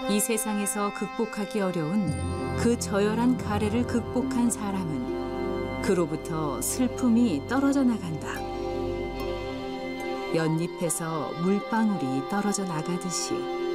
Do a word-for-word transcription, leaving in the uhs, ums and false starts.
이 세상에서 극복하기 어려운 그 저열한 가래를 극복한 사람은 그로부터 슬픔이 떨어져 나간다. 연잎에서 물방울이 떨어져 나가듯이